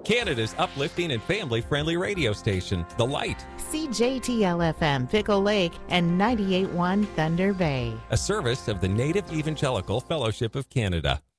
Canada's uplifting and family-friendly radio station, The Light. CJTL-FM Pickle Lake and 98.1 Thunder Bay. A service of the Native Evangelical Fellowship of Canada.